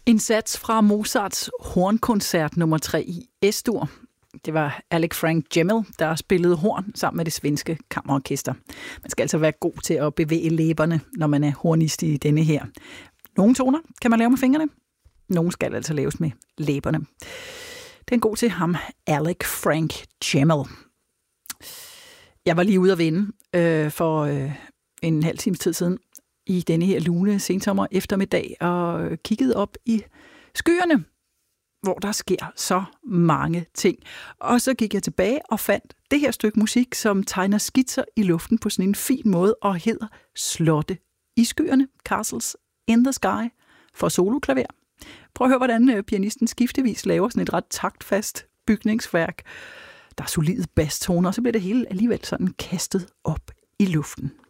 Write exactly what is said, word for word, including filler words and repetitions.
En sats fra Mozarts hornkoncert nummer tre i Es-dur. Det var Alec Frank Gemmel, der spillede horn sammen med det svenske kammerorkester. Man skal altså være god til at bevæge læberne, når man er hornist i denne her. Nogle toner kan man lave med fingrene. Nogle skal altså laves med læberne. Den er god til ham, Alec Frank Gemmel. Jeg var lige ude at vinde øh, for øh, en halv times tid siden i denne her lune sensommer eftermiddag og kiggede op i skyerne, hvor der sker så mange ting. Og så gik jeg tilbage og fandt det her stykke musik, som tegner skitser i luften på sådan en fin måde og hedder Slotte i skyerne, Castles in the Sky, for soloklaver. Prøv at høre, hvordan pianisten skiftevis laver sådan et ret taktfast bygningsværk. Der er solide basstoner, og så bliver det hele alligevel sådan kastet op i luften.